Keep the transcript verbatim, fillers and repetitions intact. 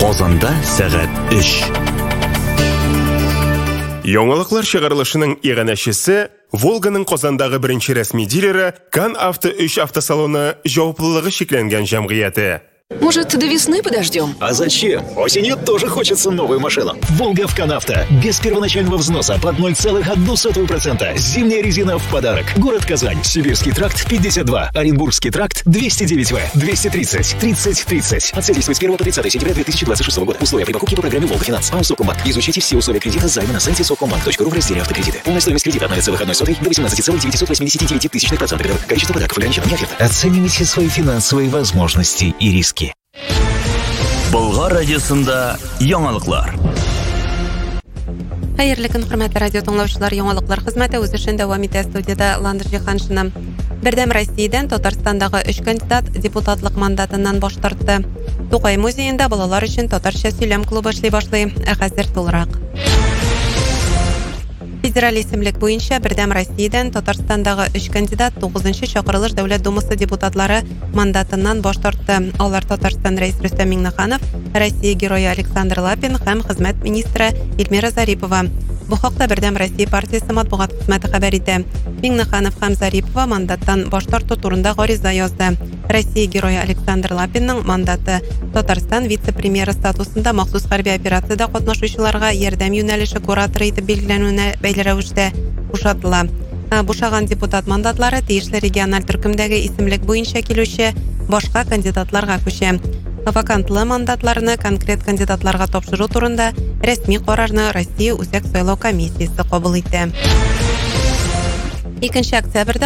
Казанда сәгать өч. Яңалыклар чыгарылышының иганәчесе Волганың Казандагы беренче рәсми дилеры Кан Авто өч автосалоны җаваплылыгы шикләнгән җәмгыяте. Может, до весны подождем? А зачем? Осенью тоже хочется новую машину. Волга в Канавто. Без первоначального взноса под ноль целых одна сотая процента. Зимняя резина в подарок. Город Казань. Сибирский тракт пятьдесят два. Оренбургский тракт двести девять вэ. двести тридцать. тридцать тридцать. Оценки с первого по тридцатое сентября две тысячи двадцать шестого года. Условия при покупке по программе Волга Финанс. АО Совкомбанк. Изучите все условия кредита займа на сайте совкомбанк точка ру в разделе автокредиты. Полная стоимость кредита от ноль целых одна сотая до восемнадцати целых девятисот восьмидесяти девяти тысячных процента годовых. Количество подарков ограничено не оферта. Оценивайте свои финансовые возможности и риски. Болгар радиосында яңалыклар. Хәерле көн, хөрмәтле радио тыңлаучылар, яңалыклар хезмәте үз эшен дәвам итә. Студияда Ландыр Җиһаншина. Бердәм Россиядән Татарстандагы өч кандидат депутатлык мандатыннан баш тартты. Тукай музеенда балалар өчен татарча сөйләм клубы эшли башлый. Ә хәзер тулырак. Федераль исемлек буенча Бердәм Россиядән Татарстандагы өч кандидат тугызынчы чакырылыш Дәүләт Думасы депутатлары мандатыннан баш тартты. Алар Татарстан рәис Рөстәм Миңнеханов, Россия герое Александр Лапин һәм хезмәт министры Эльмира Зарипова. Бу хакта Бердәм Россия партиясе матбугат хезмәте хәбәр итә. Миңнеханов һәм Зарипова мандаттан баш тарту турында гариза язды. Россия герое Александр Лапинның мандаты Татарстан вице-премьеры статусында махсус хәрби операциядә катнашучыларга ярдәм юнәлеше кураторы итеп билгеләнүенә бәйле рәвештә бушатыла. Бушаган депутат мандатлары тиешле региональ төркемдәге исемлек буенча килүче башка кандидатларга күчә. Вакантлы мандатларны конкрет кандидатларга тапшыру турында рәсми карарны Россия үзәк сайлау комиссиясе кабул итә. икенче октябрьдә